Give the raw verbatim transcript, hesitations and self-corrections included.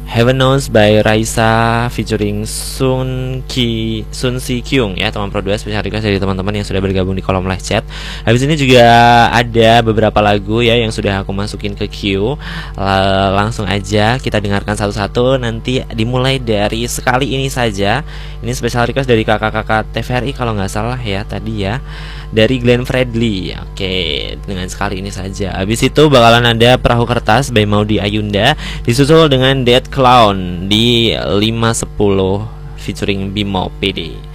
Heaven Knows by Raisa featuring Sun Ki Sun Si Kyung ya, teman Pro dua, spesial request dari teman-teman yang sudah bergabung di kolom live chat. Habis ini juga ada beberapa lagu ya yang sudah aku masukin ke queue. L langsung aja kita dengarkan satu-satu, nanti dimulai dari Sekali Ini Saja. Ini spesial request dari kakak-kakak T V R I kalau nggak salah ya tadi ya, dari Glenn Fredly. Oke, dengan Sekali Ini Saja. Habis itu bakalan ada Perahu Kertas by Maudy Ayunda, disusul dengan Dead Clown di lima sepuluh featuring Bimo P D.